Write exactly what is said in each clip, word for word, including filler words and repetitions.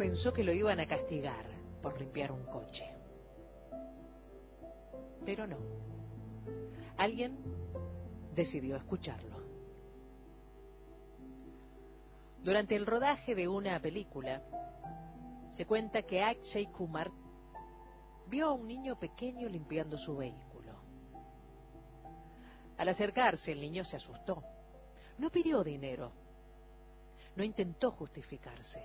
pensó que lo iban a castigar por limpiar un coche. Pero no. Alguien decidió escucharlo. Durante el rodaje de una película, se cuenta que Akshay Kumar vio a un niño pequeño limpiando su vehículo. Al acercarse, el niño se asustó. No pidió dinero. No intentó justificarse.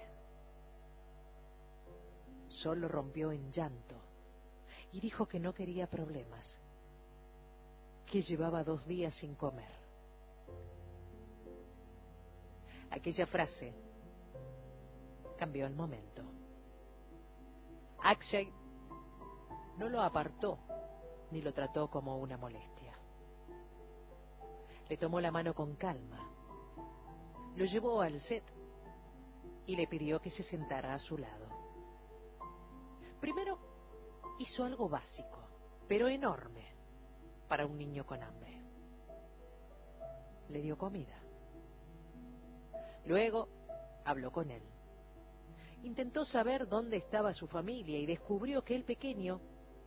Solo rompió en llanto y dijo que no quería problemas, que llevaba dos días sin comer. Aquella frase cambió el momento. Akshay no lo apartó ni lo trató como una molestia. Le tomó la mano con calma, lo llevó al set y le pidió que se sentara a su lado. Primero hizo algo básico, pero enorme para un niño con hambre. Le dio comida. Luego habló con él. Intentó saber dónde estaba su familia y descubrió que el pequeño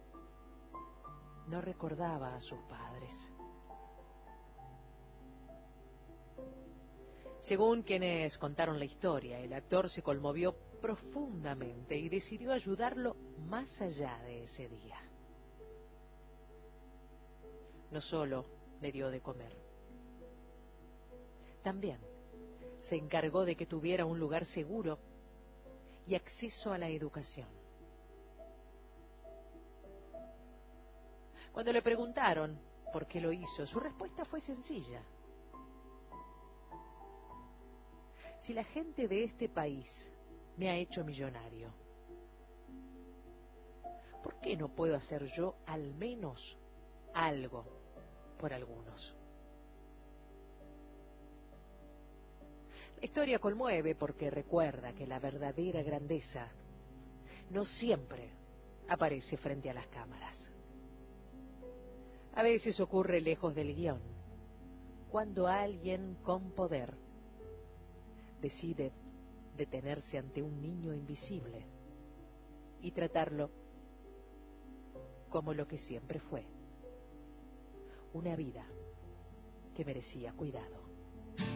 no recordaba a sus padres. Según quienes contaron la historia, el actor se conmovió profundamente y decidió ayudarlo más allá de ese día. No solo le dio de comer, también se encargó de que tuviera un lugar seguro y acceso a la educación. Cuando le preguntaron por qué lo hizo, su respuesta fue sencilla. Si la gente de este país me ha hecho millonario, ¿por qué no puedo hacer yo al menos algo por algunos? La historia conmueve porque recuerda que la verdadera grandeza no siempre aparece frente a las cámaras. A veces ocurre lejos del guión, cuando alguien con poder decide detenerse ante un niño invisible y tratarlo como lo que siempre fue, una vida que merecía cuidado.